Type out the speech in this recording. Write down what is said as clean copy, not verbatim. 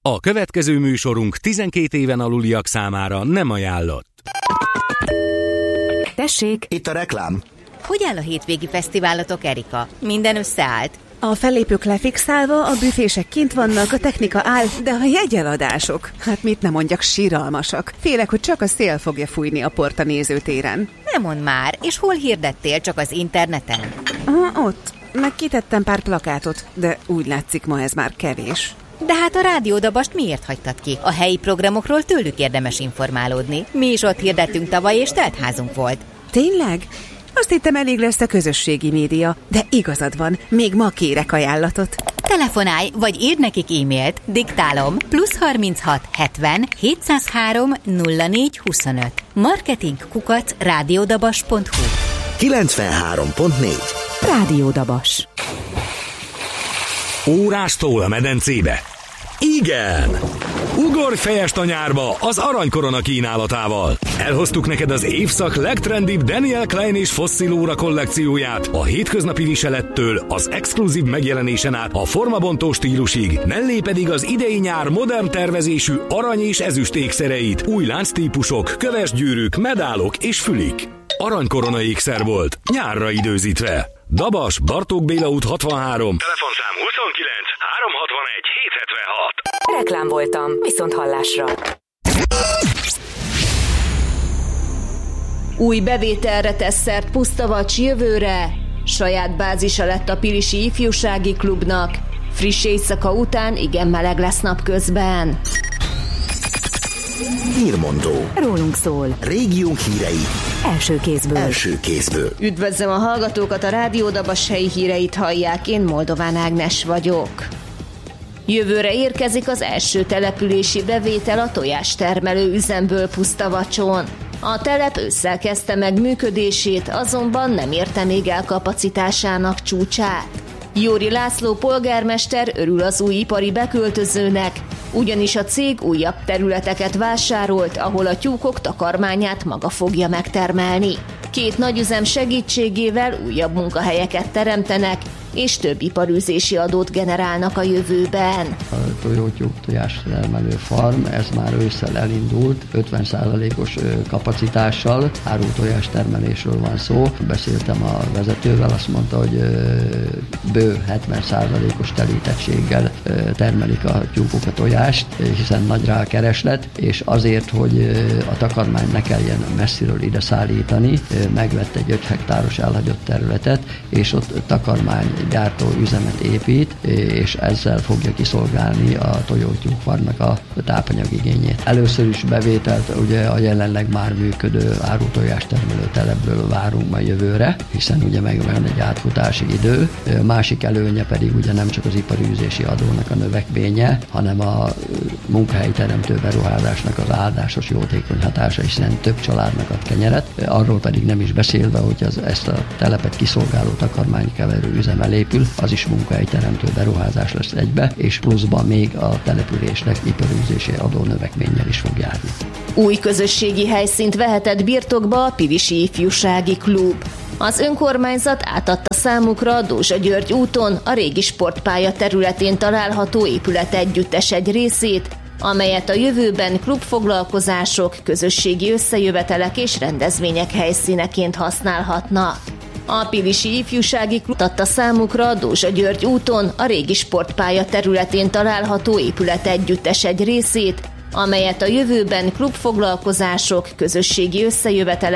A következő műsorunk 12 éven aluliak számára nem ajánlott. Tessék! Itt a reklám. Hogy áll a hétvégi fesztiválatok, Erika? Minden összeállt? A fellépők lefixálva, a büfések kint vannak, a technika áll, de a jegyeladások, hát mit nem mondjak, siralmasak. Félek, hogy csak a szél fogja fújni a port a nézőtéren. Nem mondd már, és hol hirdettél, csak az interneten? Ott, meg kitettem pár plakátot, de úgy látszik, ma ez már kevés. De hát a Rádiódabast miért hagytad ki? A helyi programokról tőlük érdemes informálódni. Mi is ott hirdettünk tavaly, és teltházunk volt. Tényleg? Azt hittem, elég lesz a közösségi média, de igazad van, még ma kérek ajánlatot. Telefonálj, vagy írd nekik e-mailt, diktálom, +36 70 703 04 25. marketing@rádiódabas.hu 93.4 Rádiódabas. Órástól a medencébe? Igen! Ugorj fejest a nyárba az aranykorona kínálatával. Elhoztuk neked az évszak legtrendibb Daniel Klein és Fossil óra kollekcióját, a hétköznapi viselettől az exkluzív megjelenésen át a formabontó stílusig, mellé pedig az idei nyár modern tervezésű arany és ezüst ékszereit, új lánctípusok, köves gyűrűk, medálok és fülik. Aranykorona ékszer volt, nyárra időzítve. Dabas, Bartók Béla út 63. Telefonszám 29 361 776. Reklám voltam, viszont hallásra. Új bevételre tesz szert Pusztavacs jövőre. Saját bázisa lett a Pilisi Ifjúsági Klubnak. Friss éjszaka után igen meleg lesz napközben. Hírmondó. Rólunk szól. Régiónk hírei. Első kézből. Üdvözlöm a hallgatókat, a Rádiódabas helyi híreit hallják, én Moldován Ágnes vagyok. Jövőre érkezik az első települési bevétel a tojástermelő üzemből Pusztavacson. A telep ősszel kezdte meg működését, azonban nem érte még el kapacitásának csúcsát. Jóri László polgármester örül az új ipari beköltözőnek, ugyanis a cég újabb területeket vásárolt, ahol a tyúkok takarmányát maga fogja megtermelni. 2 nagyüzem segítségével újabb munkahelyeket teremtenek, és több iparűzési adót generálnak a jövőben. A tojótyúk tojástermelő farm, ez már ősszel elindult, 50%-os kapacitással, áru tojástermelésről van szó. Beszéltem a vezetővel, azt mondta, hogy bő 70%-os telítettséggel termelik a tyúkok a tojást, hiszen nagy rá a kereslet, és azért, hogy a takarmány ne kelljen messziről ide szállítani, megvett egy 5 hektáros elhagyott területet, és ott takarmánygyártó üzemet épít, és ezzel fogja kiszolgálni a tojótyúkfarmnak a tápanyagigényét. Először is bevételt ugye a jelenleg már működő árutojástermelő telepből várunk majd jövőre, hiszen ugye megvan egy átfutási idő. Másik előnye pedig ugye nem csak az iparűzési adónak a növekvénye, hanem a munkahelyteremtő beruházásnak az áldásos jótékony hatása, hiszen több családnak ad kenyeret. Arról pedig nem is beszélve, hogy ezt a telepet kiszolgáló takarmánykeverő üzem elépül, az is munkahelyteremtő beruházás lesz egybe, és pluszban még a településnek iparűzési adó növekménnyel is fog járni. Új közösségi helyszínt vehetett birtokba a Pilisi Ifjúsági Klub. Az önkormányzat átadta számukra a Dózsa György úton, a régi sportpálya területén található épület együttes egy részét, amelyet a jövőben klubfoglalkozások, közösségi összejövetelek és rendezvények helyszíneként használhatnak. A Pilisi Ifjúsági Klub adta számukra a Dózsa György úton, a régi sportpálya területén található épület együttes egy részét, amelyet a jövőben klubfoglalkozások, közösségi összejövetelek